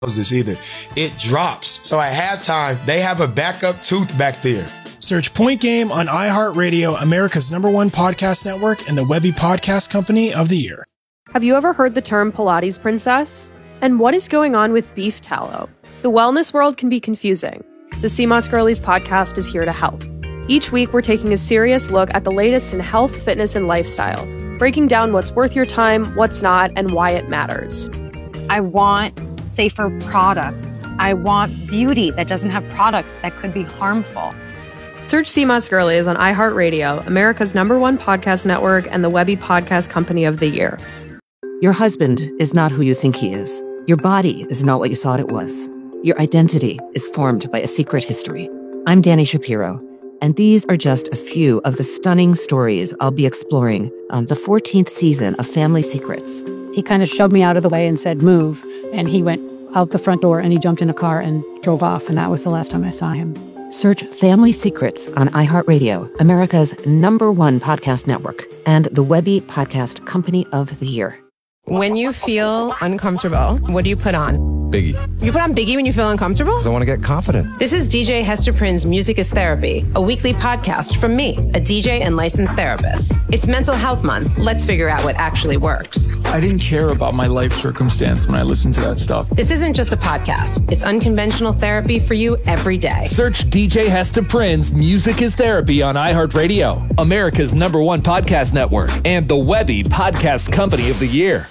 this either. It drops. So at halftime, they have a backup tooth back there. Search Point Game on iHeartRadio, America's #1 podcast network, and the Webby Podcast Company of the Year. Have you ever heard the term Pilates princess? And what is going on with beef tallow? The wellness world can be confusing. The CMOS Girlies podcast is here to help. Each week, we're taking a serious look at the latest in health, fitness, and lifestyle, breaking down what's worth your time, what's not, and why it matters. I want safer products. I want beauty that doesn't have products that could be harmful. Search CMOS Girlies on iHeartRadio, America's #1 podcast network, and the Webby Podcast Company of the Year. Your husband is not who you think he is. Your body is not what you thought it was. Your identity is formed by a secret history. I'm Dani Shapiro, and these are just a few of the stunning stories I'll be exploring on the 14th season of Family Secrets. He kind of shoved me out of the way and said, move. And he went out the front door and he jumped in a car and drove off. And that was the last time I saw him. Search Family Secrets on iHeartRadio, America's #1 podcast network, and the Webby Podcast Company of the Year. When you feel uncomfortable, what do you put on? Biggie. You put on Biggie when you feel uncomfortable? Because I want to get confident. This is DJ Hester Prynne's Music is Therapy, a weekly podcast from me, a DJ and licensed therapist. It's Mental Health Month. Let's figure out what actually works. I didn't care about my life circumstance when I listened to that stuff. This isn't just a podcast. It's unconventional therapy for you every day. Search DJ Hester Prynne's Music is Therapy on iHeartRadio, America's #1 podcast network, and the Webby Podcast Company of the Year.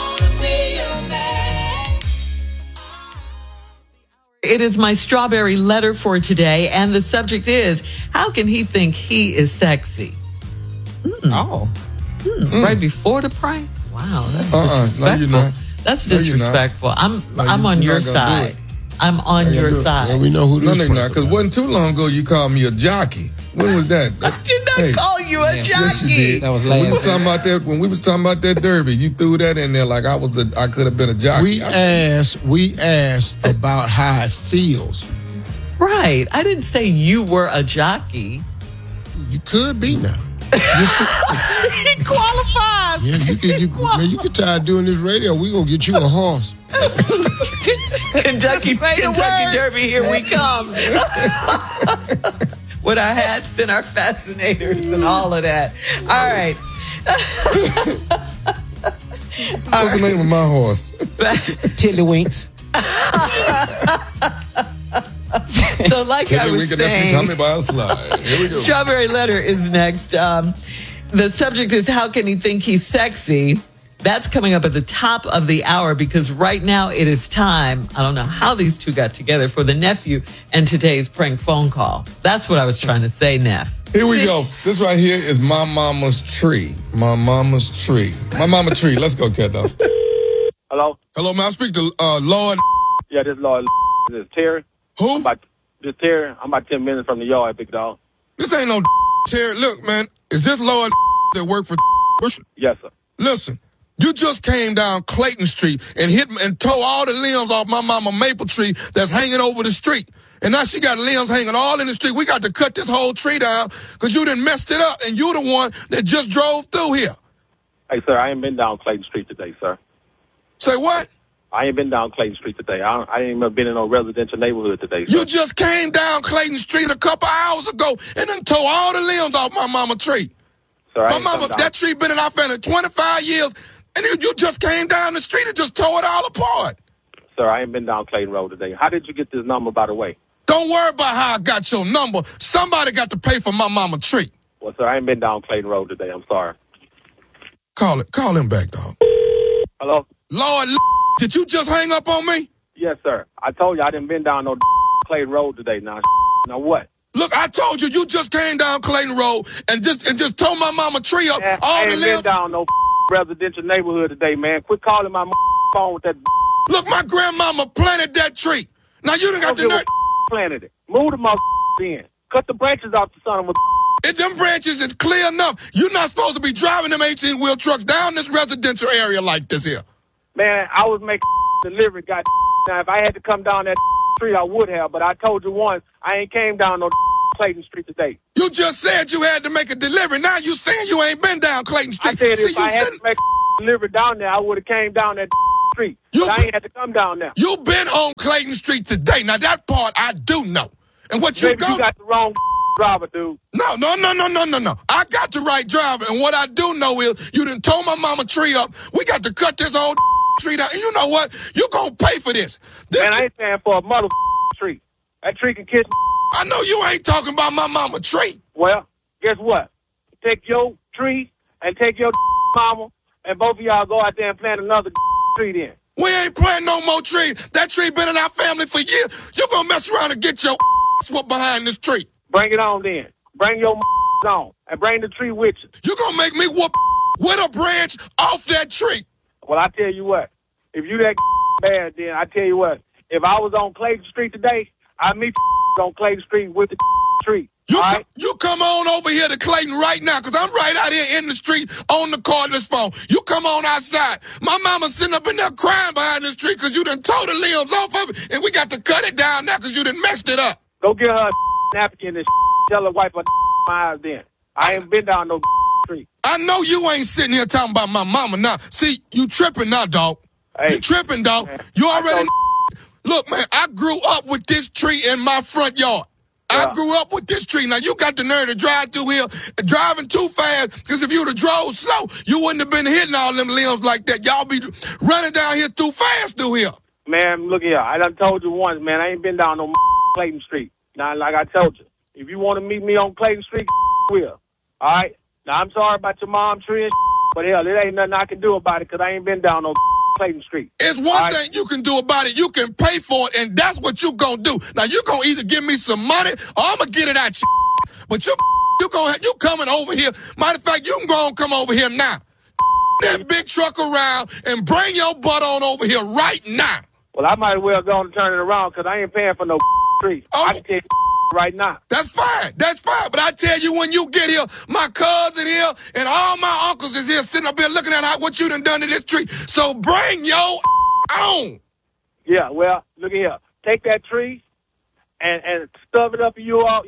It is my strawberry letter for today, and the subject is, how can he think he is sexy? Right before the prank? Wow, that's disrespectful. No, you're not. That's disrespectful. I'm on your side. I'm on your side. Yeah, we know who this is. No, they're not, because it wasn't too long ago you called me a jockey. When was that? I did not call you a jockey. Yes, you did. That was When we was talking about that, when we was talking about that derby, you threw that in there like I could have been a jockey. We asked about how it feels. Right. I didn't say you were a jockey. You could be now. He qualifies. Yeah, you can try doing this radio. We gonna get you a horse. Kentucky Derby, here we come. With our hats and our fascinators and all of that. All right. What's the name of my horse? Tiddlywinks. So like I was saying, tell me about a slide. Here we go. Strawberry letter is next. The subject is, how can he think he's sexy? That's coming up at the top of the hour, because right now it is time, I don't know how these two got together, for the nephew and today's prank phone call. That's what I was trying to say, Neff. Here we go. This right here is my mama's tree. My mama's tree. My mama tree. Let's go, Keto. Hello? Hello, man. I speak to Lord. Yeah, this is Lord. This is Terry. Who? This Terry. I'm about 10 minutes from the yard, big dog. This ain't no Terry. Look, man. Is this Lord that work for Yes, sir. Listen. You just came down Clayton Street and hit and tore all the limbs off my mama maple tree that's hanging over the street. And now she got limbs hanging all in the street. We got to cut this whole tree down because you done messed it up, and you the one that just drove through here. Hey, sir, I ain't been down Clayton Street today, sir. Say what? I ain't been down Clayton Street today. I ain't even been in no residential neighborhood today, sir. You just came down Clayton Street a couple hours ago and then tore all the limbs off my mama tree. Sir, my mama, that tree been in our family 25 years. And you just came down the street and just tore it all apart. Sir, I ain't been down Clayton Road today. How did you get this number, by the way? Don't worry about how I got your number. Somebody got to pay for my mama tree. Well, sir, I ain't been down Clayton Road today. I'm sorry. Call him back, dog. Hello? Lord, did you just hang up on me? Yes, sir. I told you I didn't been down no Clayton Road today. Now what? Look, I told you just came down Clayton Road and just tore my mama tree up. Man, all I the ain't limbs. been down no residential neighborhood today, man. Quit calling my phone with that. Look, my grandmama planted that tree. Now you done got the nerve. Planted it. Move the mother in. Cut the branches off the son of a. If them branches is clear enough, you're not supposed to be driving them 18-wheel trucks down this residential area like this here. Man, I was making delivery, God. Now, if I had to come down that tree, I would have. But I told you once, I ain't came down no Clayton Street today. You just said you had to make a delivery. Now you saying you ain't been down Clayton Street. I said if I had to make a delivery down there, I would have came down that street. But I ain't had to come down there. You been on Clayton Street today. Now, that part I do know. And what you Maybe you got the wrong driver, dude. No. I got the right driver. And what I do know is you done tore my mama tree up. We got to cut this old tree down. And you know what? You gonna pay for this. Man, I ain't paying for a mother tree. That tree can kiss me. I know you ain't talking about my mama tree. Well, guess what? Take your tree and take your mama, and both of y'all go out there and plant another tree then. We ain't planting no more trees. That tree been in our family for years. You gonna mess around and get your whooped behind this tree. Bring it on then. Bring your on and bring the tree with you. You gonna make me whoop with a branch off that tree. Well, I tell you what. If you that bad, then I tell you what. If I was on Clayton Street today, I'd meet on Clayton Street with the tree. You come on over here to Clayton right now, because I'm right out here in the street on the cordless phone. You come on outside. My mama's sitting up in there crying behind this tree because you done tore the limbs off of it, and we got to cut it down now because you done messed it up. Go get her a napkin and tell her wipe her eyes then. I ain't been down no tree. I know you ain't sitting here talking about my mama now. See, you tripping now, dog. Hey, you tripping, dog. Man. You already... Look, man, I grew up with this tree in my front yard. I grew up with this tree. Now, you got the nerve to drive through here, driving too fast, because if you would have drove slow, you wouldn't have been hitting all them limbs like that. Y'all be running down here too fast through here. Man, look here. I done told you once, man, I ain't been down no Clayton Street. Now, like I told you, if you want to meet me on Clayton Street, will. All right? Now, I'm sorry about your mom tree and but hell, it ain't nothing I can do about it because I ain't been down no Clayton Street. It's one thing you can do about it. You can pay for it, and that's what you gonna do. Now, you gonna either give me some money or I'm gonna get it out you. But you coming over here. Matter of fact, you can go and come over here now. That big truck around and bring your butt on over here right now. Well, I might as well go and turn it around because I ain't paying for no tree. I can tell you right now. That's fine. That's fine. But I tell you, when you get here, my cousin here and all my uncles is here sitting up here looking at what you done to this tree. So bring your on. Yeah, well, look at here. Take that tree and stuff it up in your all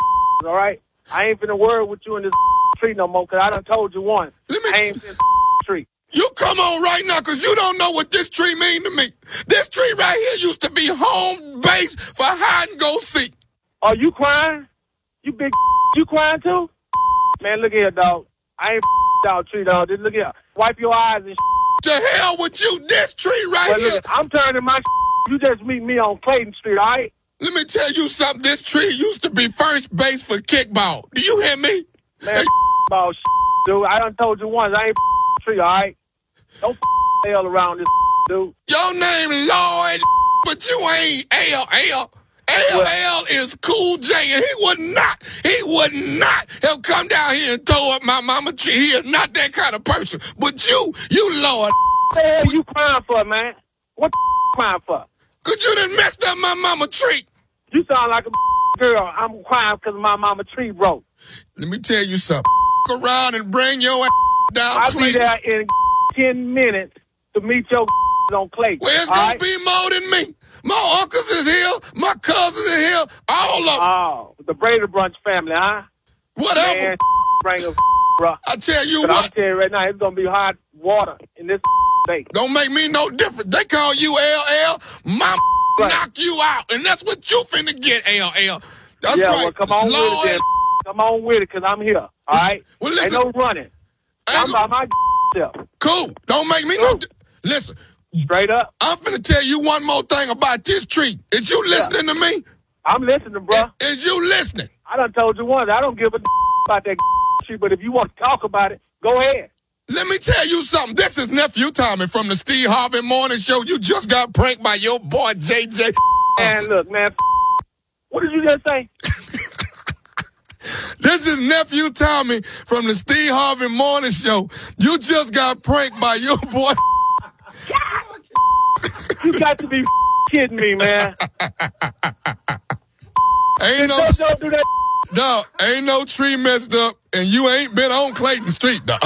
right? I ain't finna worry with you in this tree no more because I done told you once. I ain't finna tree. You come on right now because you don't know what this tree mean to me. This tree right here used to be home base for hide and go seek. Are you crying? You big you crying too? Man, look here, dog. I ain't dog tree, dog. Just look here. Wipe your eyes and To hell with you. This tree right here. Look, I'm turning my You just meet me on Clayton Street, all right? Let me tell you something. This tree used to be first base for kickball. Do you hear me? Man, ball dude. I done told you once. I ain't tree, all right? Don't hell around this dude. Your name Lloyd, but you ain't L. LL is Cool J, and he would not have come down here and tore up my mama tree. He is not that kind of person. But you Lord. What the hell you crying for, man? What the crying for? Because you done messed up my mama tree. You sound like a girl. I'm crying because my mama tree broke. Let me tell you something. Around and bring your down. I'll be there in 10 minutes to meet your on Clayton. Well, it's going to be more than me. My uncles is here. My cousins is here. All of them. Oh, the Brady Brunch family, huh? Whatever. Man, bring them, bro. I tell you what. I'm telling you right now, it's going to be hot water in this state. Don't make me no different. They call you LL. My knock you out. And that's what you finna get, LL. That's right. Well, come on Lord. with it then. Come on with it, because I'm here. All right? Well, listen, ain't no running. I'm by my self. Cool. Don't make me no... Listen. Straight up. I'm finna tell you one more thing about this tree. Is you listening to me? I'm listening, bro. Is you listening? I done told you once. I don't give a about that tree, but if you want to talk about it, go ahead. Let me tell you something. This is Nephew Tommy from the Steve Harvey Morning Show. You just got pranked by your boy, JJ. Man, look, man. What did you just say? This is Nephew Tommy from the Steve Harvey Morning Show. You just got pranked by your boy. You got to be kidding me, man. Ain't no, don't do that. Dog, ain't no tree messed up, and you ain't been on Clayton Street, dog.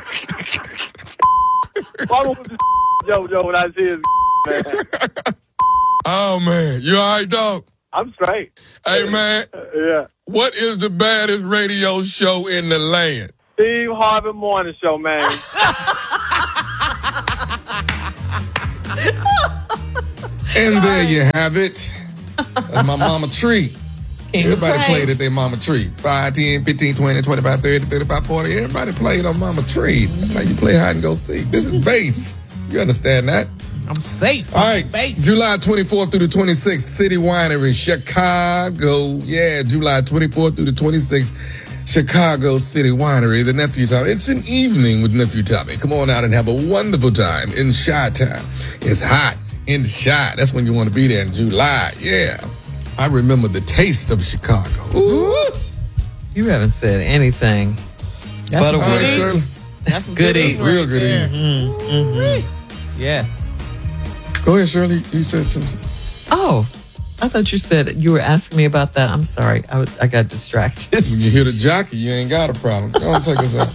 Why don't this JoJo when I see his man? Oh, man. You all right, dog? I'm straight. Hey, man. Yeah. What is the baddest radio show in the land? Steve Harvey Morning Show, man. And there you have it. That's my mama tree. Everybody played at their mama tree. 5, 10, 15, 20, 25, 30, 35, 40. Everybody played on mama tree. That's how you play hide and go seek. This is bass. You understand that? I'm safe. All right. July 24th through the 26th, City Winery, Chicago. Yeah, July 24th through the 26th, Chicago City Winery, the Nephew Tommy. It's an evening with Nephew Tommy. Come on out and have a wonderful time in Chi-Town. It's hot in Chi. That's when you want to be there in July. Yeah. I remember the taste of Chicago. Ooh. You haven't said anything. That's but a good word. Shirley. That's good eating. Real good eating. Mm-hmm. Yes. Go ahead, Shirley. You said something. Oh, I thought you said you were asking me about that. I'm sorry. I got distracted. When you hear the jockey, you ain't got a problem. Go on, take us out.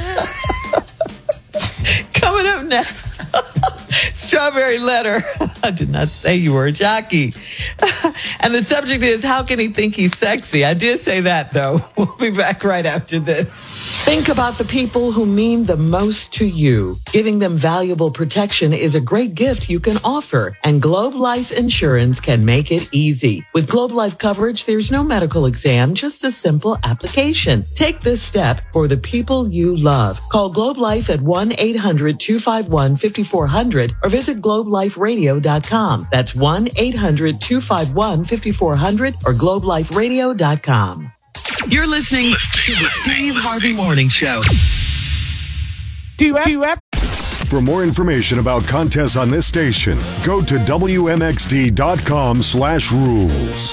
Coming up next. Strawberry Letter. I did not say you were a jockey. And the subject is, how can he think he's sexy? I did say that, though. We'll be back right after this. Think about the people who mean the most to you. Giving them valuable protection is a great gift you can offer, and Globe Life Insurance can make it easy. With Globe Life coverage, there's no medical exam, just a simple application. Take this step for the people you love. Call Globe Life at 1-800-251-5400 or visit globeliferadio.com. That's 1-800-251-5400 or globeliferadio.com. You're listening to the Steve Harvey Morning Show. For more information about contests on this station, go to WMXD.com/rules.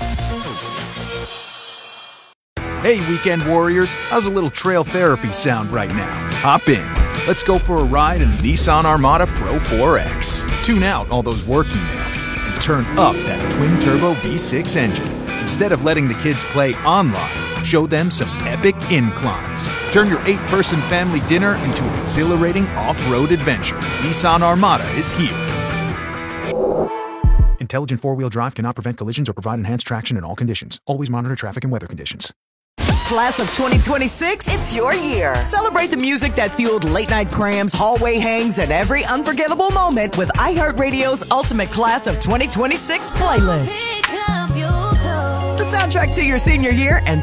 Hey, weekend warriors, how's a little trail therapy sound right now? Hop in. Let's go for a ride in the Nissan Armada Pro 4X. Tune out all those work emails and turn up that twin-turbo V6 engine. Instead of letting the kids play online, show them some epic inclines. Turn your 8-person family dinner into an exhilarating off-road adventure. Nissan Armada is here. Intelligent four-wheel drive cannot prevent collisions or provide enhanced traction in all conditions. Always monitor traffic and weather conditions. Class of 2026, it's your year. Celebrate the music that fueled late-night crams, hallway hangs, and every unforgettable moment with iHeartRadio's Ultimate Class of 2026 playlist. The soundtrack to your senior year and